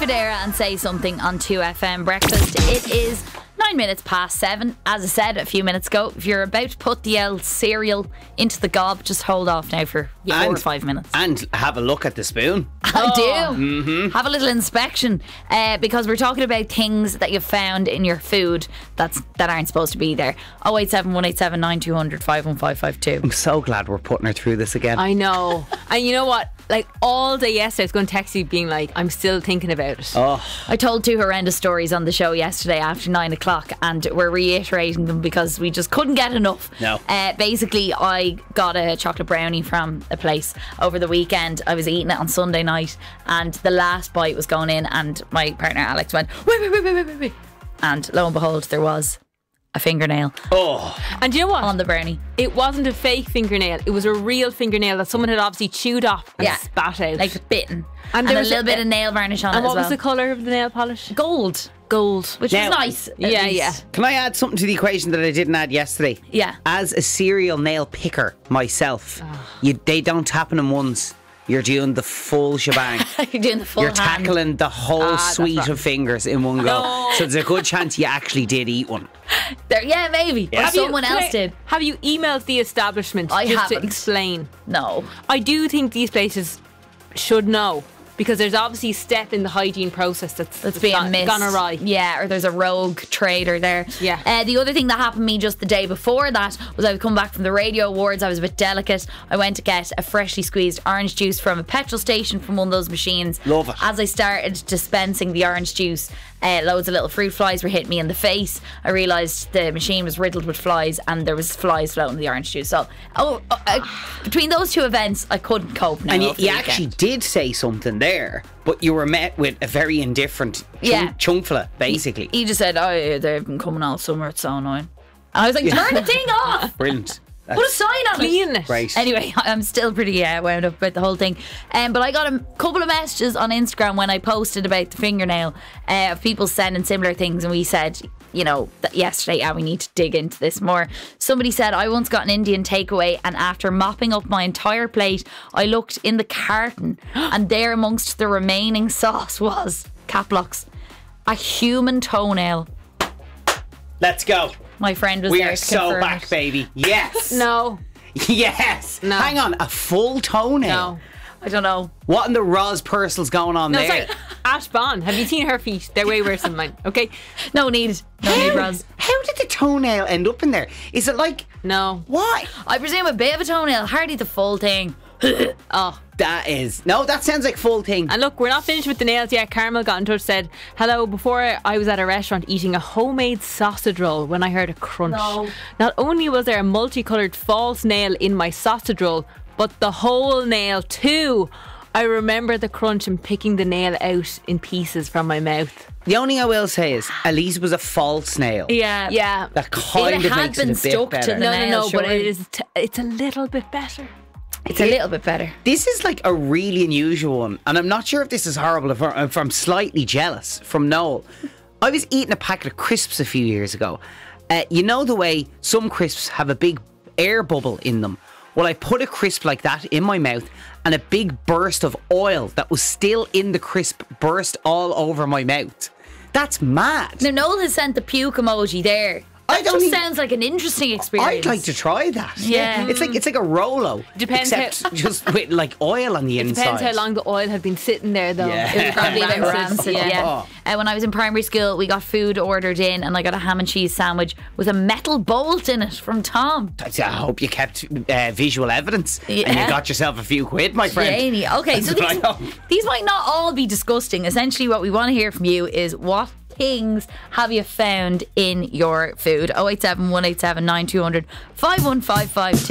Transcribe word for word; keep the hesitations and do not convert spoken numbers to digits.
Federa and Say Something on two F M Breakfast. It is nine minutes past seven. As I said a few minutes ago, if you're about to put the old cereal into the gob, just hold off now for four and, or five minutes. And have a look at the spoon. I do. Mm-hmm. Have a little inspection uh, because we're talking about things that you've found in your food that's that aren't supposed to be there. oh eight seven, one eight seven, nine two zero zero, five one five five two. I'm so glad we're putting her through this again. I know. And you know what? Like all day yesterday I was going to text you being like, I'm still thinking about it. Oh. I told two horrendous stories on the show yesterday after nine o'clock and we're reiterating them because we just couldn't get enough. No. Uh, basically, I got a chocolate brownie from a place over the weekend. I was eating it on Sunday night and the last bite was going in and my partner Alex went, wait, wait, wait, wait, wait, wait, wait. And lo and behold, there was a fingernail. Oh. And you know what? On the brownie. It wasn't a fake fingernail. It was a real fingernail that someone had obviously chewed off and Yeah. spat out. Like bitten. And And, there a was little a- bit of nail varnish on and it what as well. was the colour of the nail polish? Gold. Gold. Which Now- was nice. at Yeah, least. yeah. Can I add something to the equation that I didn't add yesterday? Yeah. As a serial nail picker myself, Ah. you, they don't happen in ones. You're doing the full shebang. You're doing the full You're hand. tackling the whole Ah, that's suite right. of fingers in one go. So there's a good chance you actually did eat one. There, yeah, maybe. Or Have you- someone can else I- did. Have you emailed the establishment I just to haven't. explain? No. I do think these places should know because there's obviously a step in the hygiene process that's, That's being gone, missed. gone awry. Yeah, or there's a rogue trader there. Yeah. Uh, the other thing that happened to me just the day before that was I was coming back from the radio awards. I was a bit delicate. I went to get a freshly squeezed orange juice from a petrol station from one of those machines. Love it. As I started dispensing the orange juice, uh, loads of little fruit flies were hitting me in the face. I realised the machine was riddled with flies and there was flies floating in the orange juice. So, oh, uh, uh, between those two events, I couldn't cope now. And you, over the you weekend. actually did say something there, but you were met with a very indifferent chunk, Yeah. chunkfla, basically. He just said, oh, yeah, they've been coming all summer. It's so annoying. And I was like, turn the thing off. Brilliant. Put a sign on Clean it. it. Great. Anyway, I'm still pretty uh, wound up about the whole thing. Um, but I got a couple of messages on Instagram when I posted about the fingernail uh, of people sending similar things. And we said, you know, that yesterday, yeah, we need to dig into this more. Somebody said, I once got an Indian takeaway and after mopping up my entire plate, I looked in the carton and there amongst the remaining sauce was, cap locks, a human toenail. Let's go. My friend was We there are to so confirm back, it. baby. Yes. No. Yes. No. Hang on, a full toenail. No. I don't know. What in the Roz Purcell's going on No, there? sorry. Ash Bond. Have you seen her feet? They're way worse than mine. Okay. No need. No need, Roz. How did the toenail end up in there? Is it like No. why? I presume a bit of a toenail, hardly the full thing. Oh. That is no. That sounds like full thing. And look, we're not finished with the nails yet. Carmel got in touch, said, hello, before I was at a restaurant eating a homemade sausage roll when I heard a crunch. No. Not only was there a multicoloured false nail in my sausage roll, but the whole nail too. I remember the crunch and picking the nail out in pieces from my mouth. The only thing I will say is, at least it was a false nail. Yeah. Yeah. That kind It of had makes been it a bit stuck to better. the No, no, nail, no, but surely. it is t- it's a little bit better. It's a little bit better. This is like a really unusual one, and I'm not sure if this is horrible. If I'm, if I'm slightly jealous from Noel. I was eating a packet of crisps a few years ago. Uh, you know the way some crisps have a big air bubble in them? Well, I put a crisp like that in my mouth, and a big burst of oil that was still in the crisp burst all over my mouth. That's mad. Now, Noel has sent the puke emoji there. I That don't just even- sounds like an interesting experience. I'd like to try that. Yeah. It's like it's like a Rolo. Depends Except how- just with like oil on the inside. Depends how long the oil had been sitting there, though. Yeah. It was Probably a bit rancid. rancid, Yeah. yeah. Uh, when I was in primary school, we got food ordered in, and I got a ham and cheese sandwich with a metal bolt in it from Tom. I hope you kept uh, visual evidence and you Yeah. got yourself a few quid, my friend. Janie. Okay, so That's these, what I hope. these might not all be disgusting. Essentially, what we want to hear from you is what things have you found in your food? oh eight seven, one eight seven, nine two zero zero, five one five five two.